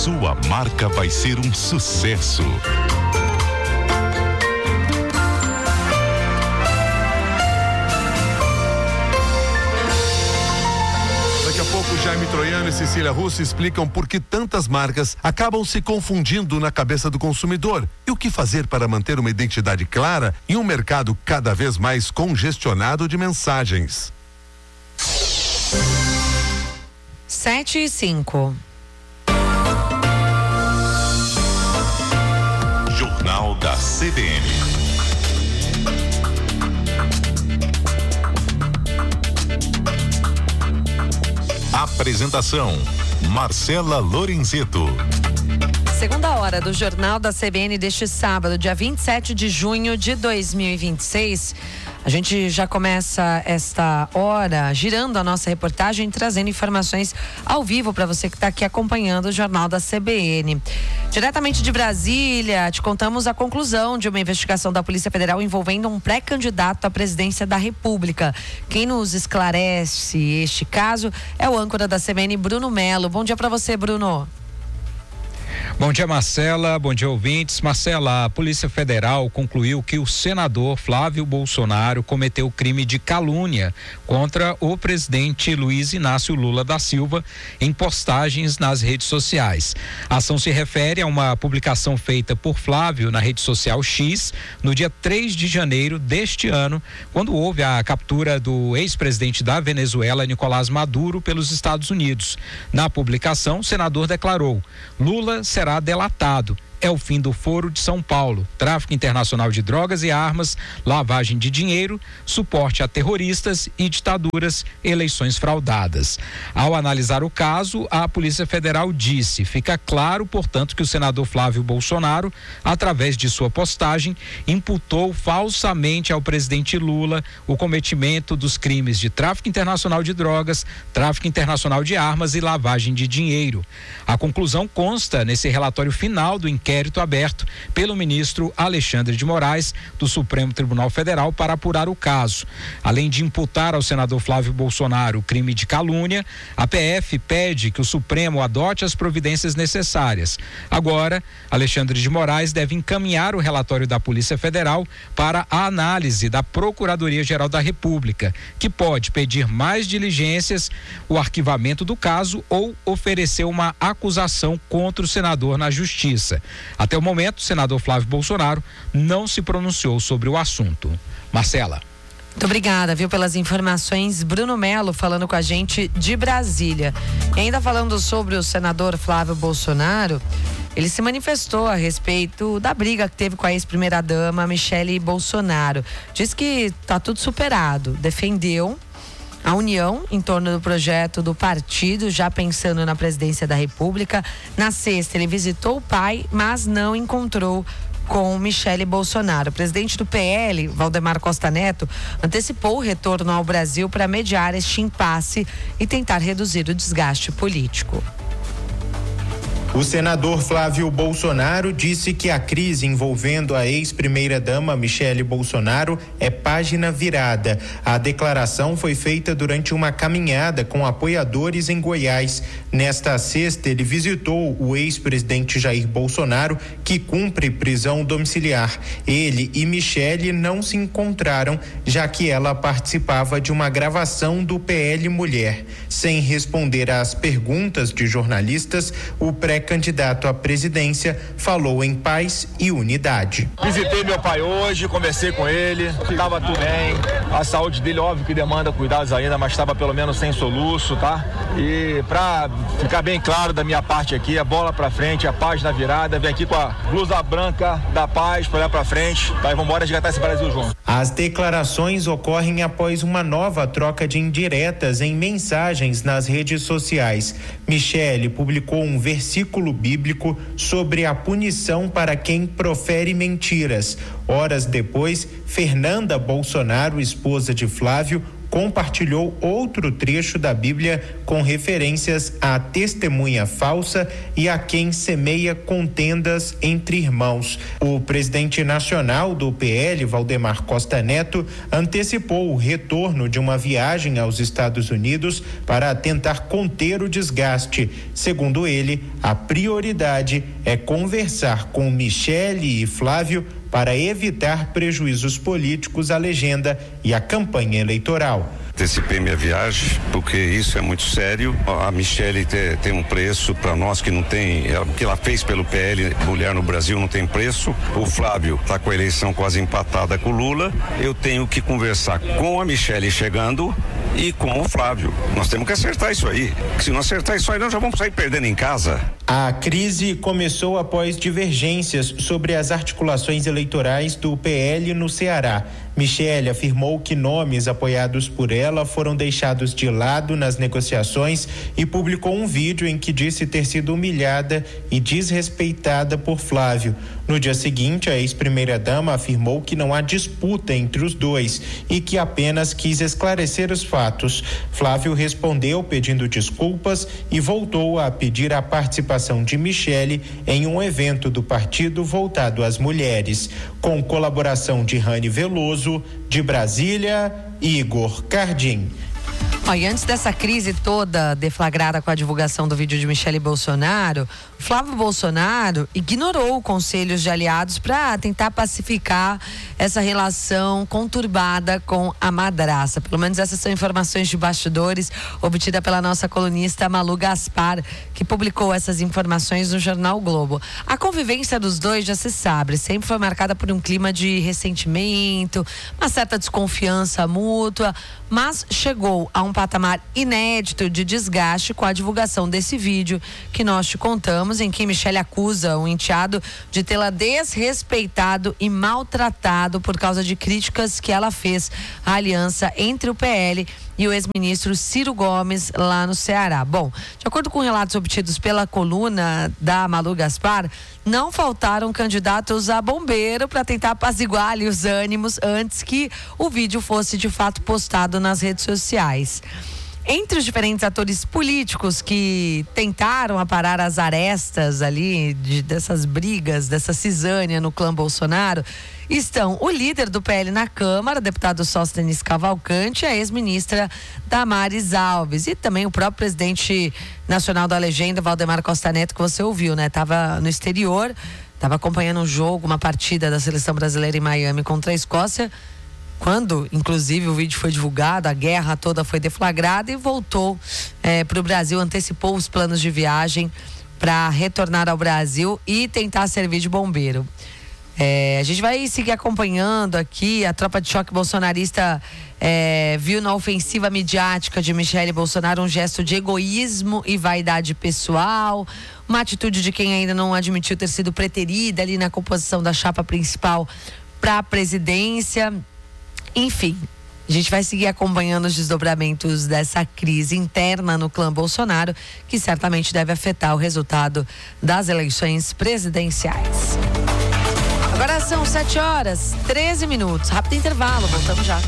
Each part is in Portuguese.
sua marca vai ser um sucesso. Daqui a pouco, Jaime Troiano e Cecília Russo explicam por que tantas marcas acabam se confundindo na cabeça do consumidor e o que fazer para manter uma identidade clara em um mercado cada vez mais congestionado de mensagens. 7:05. Jornal da CBN. Apresentação: Marcela Lorenzeto. Segunda hora do Jornal da CBN deste sábado, dia 27 de junho de 2026. A gente já começa esta hora girando a nossa reportagem, trazendo informações ao vivo para você que está aqui acompanhando o Jornal da CBN. Diretamente de Brasília, te contamos a conclusão de uma investigação da Polícia Federal envolvendo um pré-candidato à presidência da República. Quem nos esclarece este caso é o âncora da CBN, Bruno Melo. Bom dia para você, Bruno. Bom dia, Marcela. Bom dia, ouvintes. Marcela, a Polícia Federal concluiu que o senador Flávio Bolsonaro cometeu crime de calúnia contra o presidente Luiz Inácio Lula da Silva em postagens nas redes sociais. A ação se refere a uma publicação feita por Flávio na rede social X no dia 3 de janeiro deste ano, quando houve a captura do ex-presidente da Venezuela, Nicolás Maduro, pelos Estados Unidos. Na publicação, o senador declarou: Lula será delatado. É o fim do Foro de São Paulo, tráfico internacional de drogas e armas, lavagem de dinheiro, suporte a terroristas e ditaduras, eleições fraudadas. Ao analisar o caso, a Polícia Federal disse: fica claro, portanto, que o senador Flávio Bolsonaro, através de sua postagem, imputou falsamente ao presidente Lula o cometimento dos crimes de tráfico internacional de drogas, tráfico internacional de armas e lavagem de dinheiro. A conclusão consta nesse relatório final do inquérito aberto pelo ministro Alexandre de Moraes, do Supremo Tribunal Federal, para apurar o caso. Além de imputar ao senador Flávio Bolsonaro o crime de calúnia, a PF pede que o Supremo adote as providências necessárias. Agora, Alexandre de Moraes deve encaminhar o relatório da Polícia Federal para a análise da Procuradoria-Geral da República, que pode pedir mais diligências, o arquivamento do caso ou oferecer uma acusação contra o senador na Justiça. Até o momento, o senador Flávio Bolsonaro não se pronunciou sobre o assunto. Marcela. Muito obrigada, viu, pelas informações. Bruno Melo falando com a gente de Brasília. E ainda falando sobre o senador Flávio Bolsonaro, ele se manifestou a respeito da briga que teve com a ex-primeira-dama Michele Bolsonaro. Diz que está tudo superado. Defendeu a união em torno do projeto do partido, já pensando na presidência da República. Na sexta, ele visitou o pai, mas não encontrou com Michele Bolsonaro. O presidente do PL, Valdemar Costa Neto, antecipou o retorno ao Brasil para mediar este impasse e tentar reduzir o desgaste político. O senador Flávio Bolsonaro disse que a crise envolvendo a ex-primeira-dama Michele Bolsonaro é página virada. A declaração foi feita durante uma caminhada com apoiadores em Goiás. Nesta sexta, ele visitou o ex-presidente Jair Bolsonaro, que cumpre prisão domiciliar. Ele e Michele não se encontraram, já que ela participava de uma gravação do PL Mulher. Sem responder às perguntas de jornalistas, o pré-candidato à presidência falou em paz e unidade. Visitei meu pai hoje, conversei com ele, estava tudo bem. A saúde dele, óbvio que demanda cuidados ainda, mas estava pelo menos sem soluço, tá? E para ficar bem claro da minha parte aqui, a bola para frente, a página virada, vem aqui com a blusa branca da paz para olhar para frente, tá? E vamos embora resgatar esse Brasil junto. As declarações ocorrem após uma nova troca de indiretas em mensagens nas redes sociais. Michele publicou um versículo bíblico sobre a punição para quem profere mentiras. Horas depois, Fernanda Bolsonaro, esposa de Flávio, compartilhou outro trecho da Bíblia com referências à testemunha falsa e a quem semeia contendas entre irmãos. O presidente nacional do PL, Valdemar Costa Neto, antecipou o retorno de uma viagem aos Estados Unidos para tentar conter o desgaste. Segundo ele, a prioridade é conversar com Michele e Flávio para evitar prejuízos políticos à legenda e à campanha eleitoral. Antecipei minha viagem, porque isso é muito sério. A Michele tem um preço para nós que não tem, o que ela fez pelo PL, mulher no Brasil, não tem preço. O Flávio está com a eleição quase empatada com o Lula. Eu tenho que conversar com a Michele chegando e com o Flávio. Nós temos que acertar isso aí. Se não acertar isso aí, nós já vamos sair perdendo em casa. A crise começou após divergências sobre as articulações eleitorais do PL no Ceará. Michele afirmou que nomes apoiados por ela foram deixados de lado nas negociações e publicou um vídeo em que disse ter sido humilhada e desrespeitada por Flávio. No dia seguinte, a ex-primeira-dama afirmou que não há disputa entre os dois e que apenas quis esclarecer os fatos. Flávio respondeu pedindo desculpas e voltou a pedir a participação de Michele em um evento do partido voltado às mulheres. Com colaboração de Rani Veloso, de Brasília, Igor Cardim. E antes dessa crise toda deflagrada com a divulgação do vídeo de Michele Bolsonaro, Flávio Bolsonaro ignorou conselhos de aliados para tentar pacificar essa relação conturbada com a madrasta. Pelo menos essas são informações de bastidores obtidas pela nossa colunista Malu Gaspar, que publicou essas informações no jornal o Globo. A convivência dos dois, já se sabe, sempre foi marcada por um clima de ressentimento, uma certa desconfiança mútua, mas chegou a um patamar inédito de desgaste com a divulgação desse vídeo que nós te contamos, em que Michele acusa o enteado de tê-la desrespeitado e maltratado por causa de críticas que ela fez à aliança entre o PL e o ex-ministro Ciro Gomes lá no Ceará. Bom, de acordo com relatos obtidos pela coluna da Malu Gaspar, não faltaram candidatos a bombeiro para tentar apaziguar ali os ânimos antes que o vídeo fosse de fato postado nas redes sociais. Entre os diferentes atores políticos que tentaram aparar as arestas ali dessas brigas, dessa cisânia no clã Bolsonaro, estão o líder do PL na Câmara, deputado Sóstenes Cavalcante, e a ex-ministra Damares Alves, e também o próprio presidente nacional da legenda, Valdemar Costa Neto, que você ouviu, né? Estava no exterior, estava acompanhando um jogo, uma partida da seleção brasileira em Miami contra a Escócia, quando, inclusive, o vídeo foi divulgado, a guerra toda foi deflagrada e voltou para o Brasil, antecipou os planos de viagem para retornar ao Brasil e tentar servir de bombeiro. A gente vai seguir acompanhando aqui. A tropa de choque bolsonarista viu na ofensiva midiática de Michele Bolsonaro um gesto de egoísmo e vaidade pessoal, uma atitude de quem ainda não admitiu ter sido preterida ali na composição da chapa principal para a presidência. Enfim, a gente vai seguir acompanhando os desdobramentos dessa crise interna no clã Bolsonaro, que certamente deve afetar o resultado das eleições presidenciais. Agora são 7h13. Rápido intervalo, voltamos já.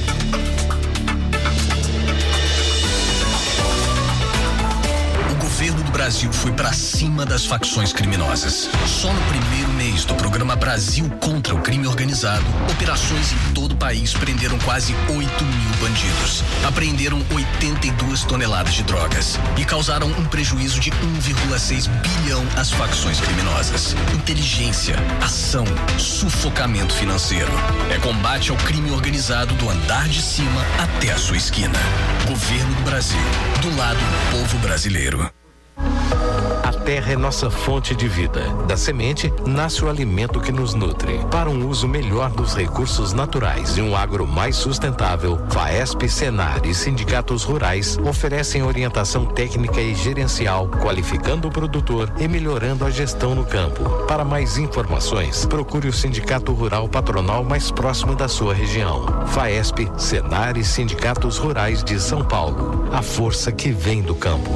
O governo do Brasil foi para cima das facções criminosas. Só no primeiro mês do programa Brasil contra o Crime Organizado, operações em todo o país prenderam quase 8.000 bandidos, apreenderam 82 toneladas de drogas e causaram um prejuízo de 1,6 bilhão às facções criminosas. Inteligência, ação, sufocamento financeiro. É combate ao crime organizado do andar de cima até a sua esquina. Governo do Brasil, do lado do povo brasileiro. A terra é nossa fonte de vida. Da semente nasce o alimento que nos nutre. Para um uso melhor dos recursos naturais e um agro mais sustentável, FAESP, Senar e sindicatos rurais oferecem orientação técnica e gerencial, qualificando o produtor e melhorando a gestão no campo. Para mais informações, procure o Sindicato Rural Patronal mais próximo da sua região. FAESP, Senar e sindicatos rurais de São Paulo. A força que vem do campo.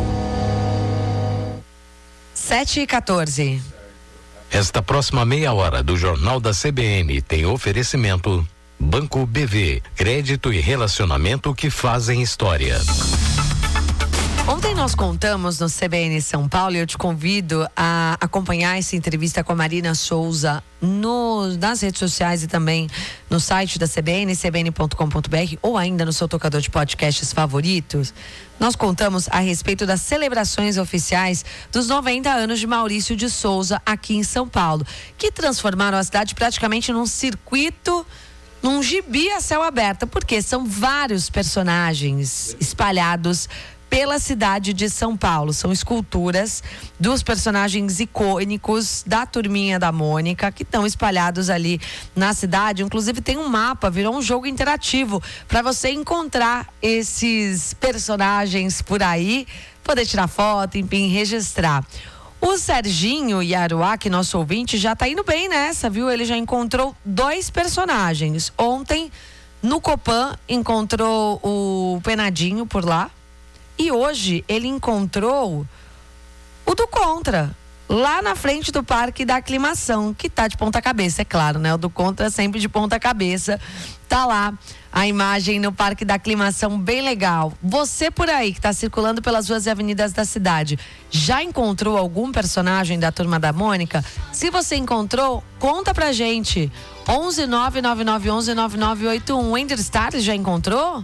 7h14. Esta próxima meia hora do Jornal da CBN tem oferecimento. Banco BV, crédito e relacionamento que fazem história. Ontem nós contamos no CBN São Paulo e eu te convido a acompanhar essa entrevista com a Marina Souza nas redes sociais e também no site da CBN, cbn.com.br ou ainda no seu tocador de podcasts favoritos. Nós contamos a respeito das celebrações oficiais dos 90 anos de Maurício de Souza aqui em São Paulo, que transformaram a cidade praticamente num circuito, num gibi a céu aberto, porque são vários personagens espalhados pela cidade de São Paulo. São esculturas dos personagens icônicos da Turminha da Mônica que estão espalhados ali na cidade. Inclusive tem um mapa, virou um jogo interativo para você encontrar esses personagens por aí, poder tirar foto, enfim, registrar. O Serginho Yaruá, nosso ouvinte, já tá indo bem nessa, viu? Ele já encontrou 2 personagens. Ontem, no Copan, encontrou o Penadinho por lá. E hoje ele encontrou o do Contra, lá na frente do Parque da Aclimação, que tá de ponta cabeça, é claro, né? O do Contra é sempre de ponta cabeça. Tá lá a imagem no Parque da Aclimação, bem legal. Você por aí que tá circulando pelas ruas e avenidas da cidade, já encontrou algum personagem da Turma da Mônica? Se você encontrou, conta pra gente. 11 99911 9981. O Ender Stars já encontrou?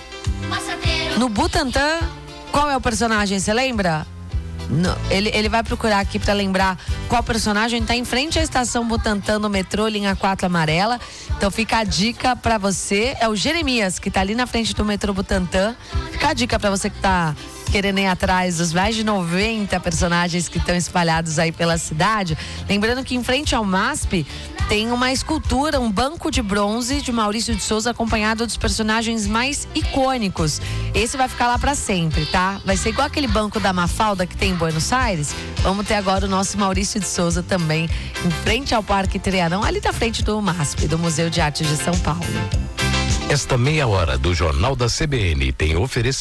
No Butantã, qual é o personagem, você lembra? Não, ele vai procurar aqui para lembrar qual personagem. Tá em frente à estação Butantã no metrô, linha 4 amarela. Então fica a dica para você. É o Jeremias, que tá ali na frente do metrô Butantã. Fica a dica para você que tá querendo ir atrás dos mais de 90 personagens que estão espalhados aí pela cidade. Lembrando que em frente ao MASP tem uma escultura, um banco de bronze de Maurício de Souza, acompanhado dos personagens mais icônicos. Esse vai ficar lá pra sempre, tá? Vai ser igual aquele banco da Mafalda que tem em Buenos Aires. Vamos ter agora o nosso Maurício de Souza também, em frente ao Parque Trianon, ali da frente do MASP, do Museu de Arte de São Paulo. Esta meia hora do Jornal da CBN tem oferecimento